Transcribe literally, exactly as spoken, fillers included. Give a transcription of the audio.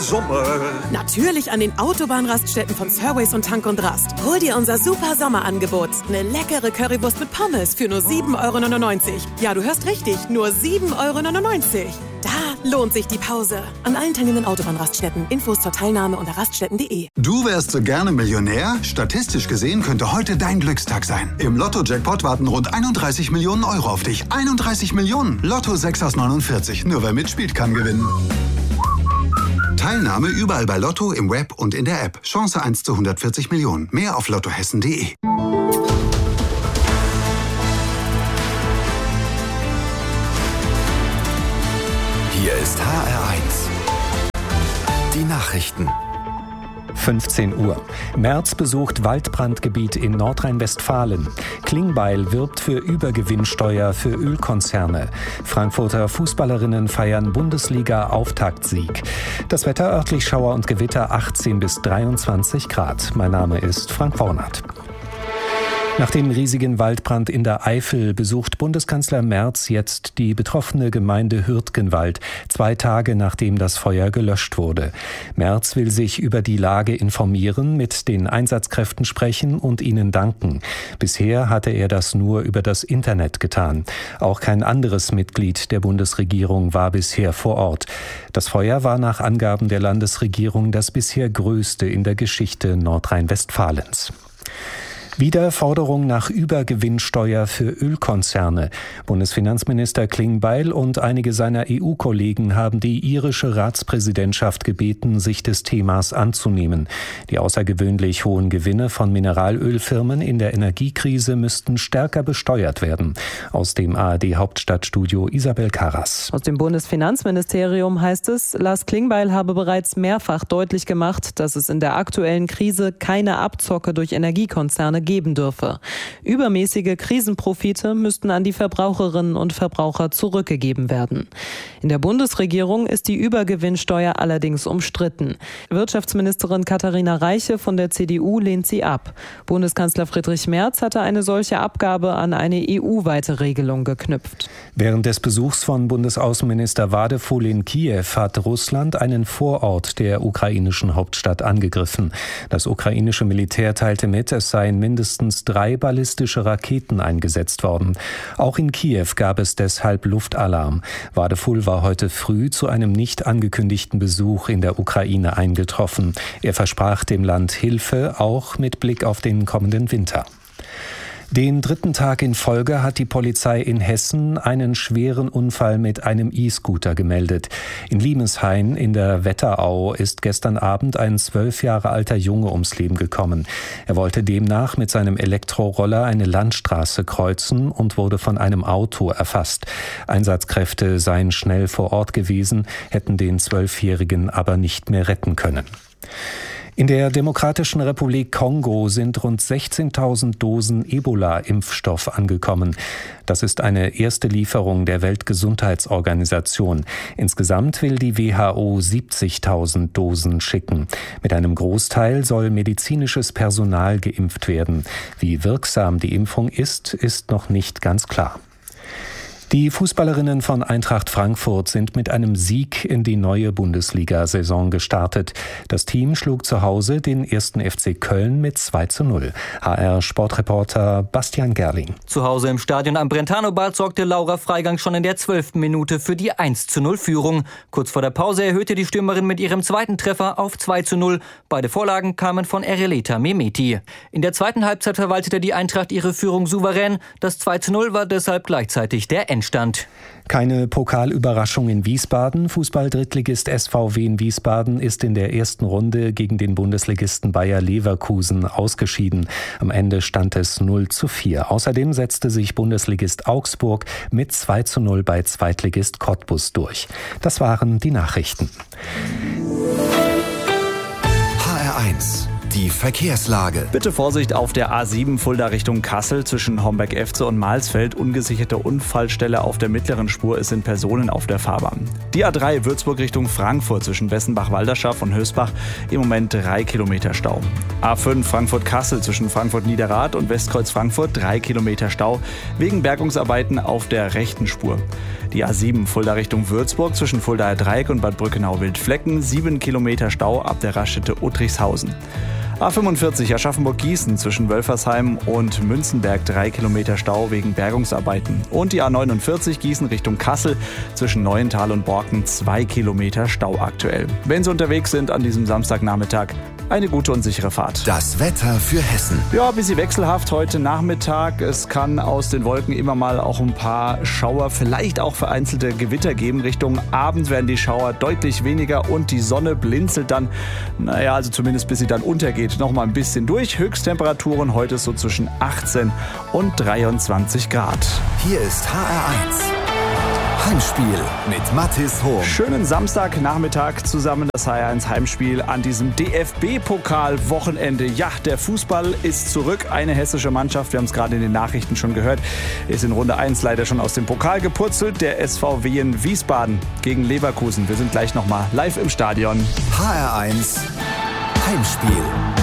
Sommer? Natürlich an den Autobahnraststätten von Serways und Tank und Rast. Hol dir unser super Sommerangebot. Eine leckere Currywurst mit Pommes für nur sieben Euro neunundneunzig. Ja, du hörst richtig, nur sieben Euro neunundneunzig. Da lohnt sich die Pause. An allen teilnehmenden Autobahnraststätten. Infos zur Teilnahme unter raststätten punkt de. Du wärst so gerne Millionär? Statistisch gesehen könnte heute dein Glückstag sein. Im Lotto-Jackpot warten rund einunddreißig Millionen Euro auf dich. einunddreißig Millionen. Lotto sechs aus neunundvierzig. Nur wer mitspielt, kann gewinnen. Teilnahme überall bei Lotto, im Web und in der App. Chance eins zu hundertvierzig Millionen. Mehr auf lottohessen punkt de. Hier ist H R eins. Die Nachrichten. fünfzehn Uhr. Merz besucht Waldbrandgebiet in Nordrhein-Westfalen. Klingbeil wirbt für Übergewinnsteuer für Ölkonzerne. Frankfurter Fußballerinnen feiern Bundesliga-Auftaktsieg. Das Wetter örtlich Schauer und Gewitter achtzehn bis dreiundzwanzig Grad. Mein Name ist Frank Wornert. Nach dem riesigen Waldbrand in der Eifel besucht Bundeskanzler Merz jetzt die betroffene Gemeinde Hürtgenwald, zwei Tage nachdem das Feuer gelöscht wurde. Merz will sich über die Lage informieren, mit den Einsatzkräften sprechen und ihnen danken. Bisher hatte er das nur über das Internet getan. Auch kein anderes Mitglied der Bundesregierung war bisher vor Ort. Das Feuer war nach Angaben der Landesregierung das bisher größte in der Geschichte Nordrhein-Westfalens. Wieder Forderung nach Übergewinnsteuer für Ölkonzerne. Bundesfinanzminister Klingbeil und einige seiner E U-Kollegen haben die irische Ratspräsidentschaft gebeten, sich des Themas anzunehmen. Die außergewöhnlich hohen Gewinne von Mineralölfirmen in der Energiekrise müssten stärker besteuert werden. Aus dem A R D-Hauptstadtstudio Isabel Karas. Aus dem Bundesfinanzministerium heißt es, Lars Klingbeil habe bereits mehrfach deutlich gemacht, dass es in der aktuellen Krise keine Abzocke durch Energiekonzerne geben dürfe. Übermäßige Krisenprofite müssten an die Verbraucherinnen und Verbraucher zurückgegeben werden. In der Bundesregierung ist die Übergewinnsteuer allerdings umstritten. Wirtschaftsministerin Katharina Reiche von der C D U lehnt sie ab. Bundeskanzler Friedrich Merz hatte eine solche Abgabe an eine E U-weite Regelung geknüpft. Während des Besuchs von Bundesaußenminister Wadefuhl in Kiew hat Russland einen Vorort der ukrainischen Hauptstadt angegriffen. Das ukrainische Militär teilte mit, es seien mindestens drei ballistische Raketen eingesetzt worden. Auch in Kiew gab es deshalb Luftalarm. Wadefuhl war heute früh zu einem nicht angekündigten Besuch in der Ukraine eingetroffen. Er versprach dem Land Hilfe, auch mit Blick auf den kommenden Winter. Den dritten Tag in Folge hat die Polizei in Hessen einen schweren Unfall mit einem E-Scooter gemeldet. In Liemeshain in der Wetterau ist gestern Abend ein zwölf Jahre alter Junge ums Leben gekommen. Er wollte demnach mit seinem Elektroroller eine Landstraße kreuzen und wurde von einem Auto erfasst. Einsatzkräfte seien schnell vor Ort gewesen, hätten den Zwölfjährigen aber nicht mehr retten können. In der Demokratischen Republik Kongo sind rund sechzehntausend Dosen Ebola-Impfstoff angekommen. Das ist eine erste Lieferung der Weltgesundheitsorganisation. Insgesamt will die W H O siebzigtausend Dosen schicken. Mit einem Großteil soll medizinisches Personal geimpft werden. Wie wirksam die Impfung ist, ist noch nicht ganz klar. Die Fußballerinnen von Eintracht Frankfurt sind mit einem Sieg in die neue Bundesliga-Saison gestartet. Das Team schlug zu Hause den ersten F C Köln mit zwei zu null. H R-Sportreporter Bastian Gerling. Zu Hause im Stadion am Brentano-Bad sorgte Laura Freigang schon in der zwölften Minute für die eins zu null Führung. Kurz vor der Pause erhöhte die Stürmerin mit ihrem zweiten Treffer auf zwei zu null. Beide Vorlagen kamen von Ereleta Mehmeti. In der zweiten Halbzeit verwaltete die Eintracht ihre Führung souverän. Das zwei zu null war deshalb gleichzeitig der Endstand. Keine Pokalüberraschung in Wiesbaden. Fußball-Drittligist S V W in Wiesbaden ist in der ersten Runde gegen den Bundesligisten Bayer Leverkusen ausgeschieden. Am Ende stand es null zu vier. Außerdem setzte sich Bundesligist Augsburg mit zwei zu null bei Zweitligist Cottbus durch. Das waren die Nachrichten. H R eins. Die Verkehrslage. Bitte Vorsicht auf der A sieben Fulda Richtung Kassel zwischen Homberg-Efze und Mahlsfeld. Ungesicherte Unfallstelle auf der mittleren Spur, es sind Personen auf der Fahrbahn. Die A drei Würzburg Richtung Frankfurt zwischen Bessenbach-Walderschaft und Hösbach. Im Moment drei Kilometer Stau. A fünf Frankfurt-Kassel zwischen Frankfurt-Niederrad und Westkreuz Frankfurt. drei Kilometer Stau wegen Bergungsarbeiten auf der rechten Spur. Die A sieben Fulda Richtung Würzburg zwischen Fuldaer Dreieck und Bad Brückenau-Wildflecken. sieben Kilometer Stau ab der Raststätte Uttrichshausen. A fünfundvierzig Aschaffenburg-Gießen zwischen Wölfersheim und Münzenberg drei Kilometer Stau wegen Bergungsarbeiten. Und die A neunundvierzig Gießen Richtung Kassel zwischen Neuental und Borken zwei Kilometer Stau aktuell. Wenn Sie unterwegs sind an diesem Samstagnachmittag, eine gute und sichere Fahrt. Das Wetter für Hessen. Ja, ein bisschen wechselhaft heute Nachmittag. Es kann aus den Wolken immer mal auch ein paar Schauer, vielleicht auch vereinzelte Gewitter geben. Richtung Abend werden die Schauer deutlich weniger und die Sonne blinzelt dann, naja, also zumindest bis sie dann untergeht, noch mal ein bisschen durch. Höchsttemperaturen heute so zwischen achtzehn und dreiundzwanzig Grad. Hier ist H R eins. Heimspiel mit Mathis Hohm. Schönen Samstagnachmittag zusammen, das H R eins Heimspiel an diesem D F B-Pokal-Wochenende. Ja, der Fußball ist zurück. Eine hessische Mannschaft, wir haben es gerade in den Nachrichten schon gehört, ist in Runde eins leider schon aus dem Pokal gepurzelt. Der S V W in Wiesbaden gegen Leverkusen. Wir sind gleich nochmal live im Stadion. H R eins Heimspiel.